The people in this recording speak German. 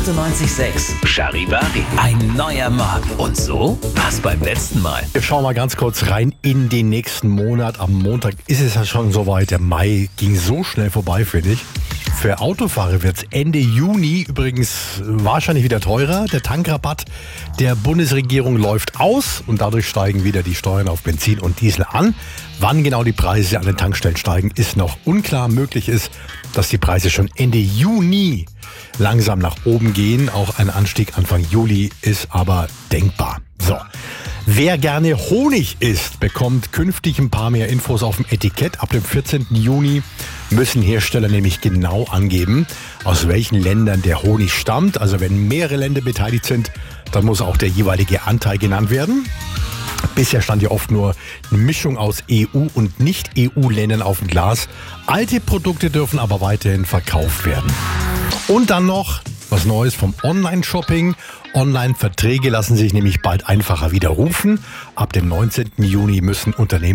98,6. Charivari. Ein neuer Morgen. Und so war's beim letzten Mal. Wir schauen mal ganz kurz rein in den nächsten Monat. Am Montag ist es ja schon soweit. Der Mai ging so schnell vorbei, finde ich. Für Autofahrer wird es Ende Juni übrigens wahrscheinlich wieder teurer. Der Tankrabatt der Bundesregierung läuft aus und dadurch steigen wieder die Steuern auf Benzin und Diesel an. Wann genau die Preise an den Tankstellen steigen, ist noch unklar. Möglich ist, dass die Preise schon Ende Juni langsam nach oben gehen. Auch ein Anstieg Anfang Juli ist aber denkbar. So. Wer gerne Honig isst, bekommt künftig ein paar mehr Infos auf dem Etikett. Ab dem 14. Juni müssen Hersteller nämlich genau angeben, aus welchen Ländern der Honig stammt. Also wenn mehrere Länder beteiligt sind, dann muss auch der jeweilige Anteil genannt werden. Bisher stand ja oft nur eine Mischung aus EU- und Nicht-EU-Ländern auf dem Glas. Alte Produkte dürfen aber weiterhin verkauft werden. Und dann noch was Neues vom Online-Shopping. Online-Verträge lassen sich nämlich bald einfacher widerrufen. Ab dem 19. Juni müssen Unternehmen